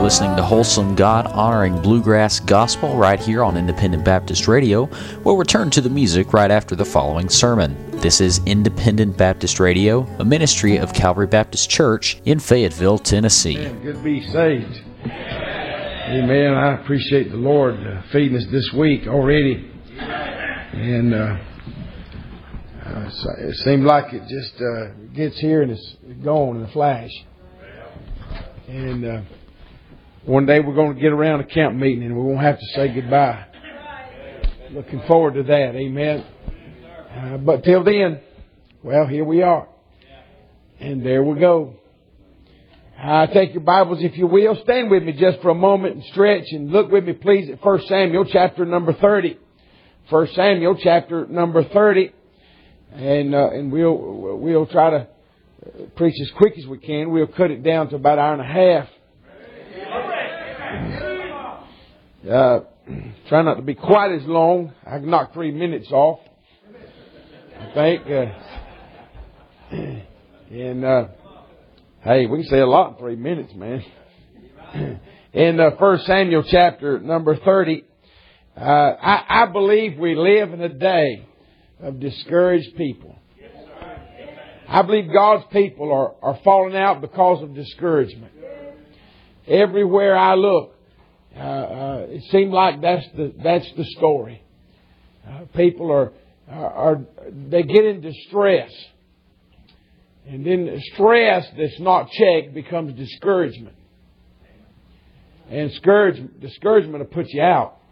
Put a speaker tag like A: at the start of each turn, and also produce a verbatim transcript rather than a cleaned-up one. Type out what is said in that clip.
A: listening to wholesome, God-honoring bluegrass gospel right here on Independent Baptist Radio. We'll return to the music right after the following sermon. This is Independent Baptist Radio, a ministry of Calvary Baptist Church in Fayetteville, Tennessee.
B: Amen. Good to be saved. Amen. I appreciate the Lord uh, feeding us this week already. And uh, uh, it seems like it just uh, gets here and it's gone in a flash. And uh, one day we're going to get around a camp meeting and we won't have to say goodbye. Looking forward to that. Amen. Uh, but till then, well, here we are. And there we go. Uh, take your Bibles, if you will. Stand with me just for a moment and stretch and look with me, please, at First Samuel chapter number thirty. First Samuel chapter number thirty. And uh, and we'll we'll try to preach as quick as we can. We'll cut it down to about an hour and a half. Uh, try not to be quite as long. I can knock three minutes off, I think. Uh, and uh, hey, we can say a lot in three minutes, man. In uh, First Samuel chapter number thirty, uh, I, I believe we live in a day of discouraged people. I believe God's people are, are falling out because of discouragement. Everywhere I look, uh, uh, it seems like that's the that's the story. Uh, people are, are are they get in distress, and then the stress that's not checked becomes discouragement, and discouragement discouragement will put you out.